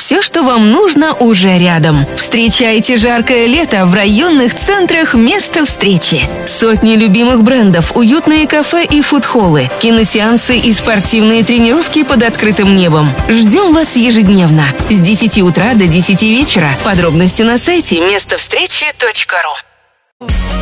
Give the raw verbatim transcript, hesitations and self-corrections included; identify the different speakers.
Speaker 1: Все, что вам нужно, уже рядом. Встречайте жаркое лето в районных центрах «Место встречи». Сотни любимых брендов, уютные кафе и фудхоллы, киносеансы и спортивные тренировки под открытым небом. Ждем вас ежедневно с десяти утра до десяти вечера. Подробности на сайте место встречи точка ру.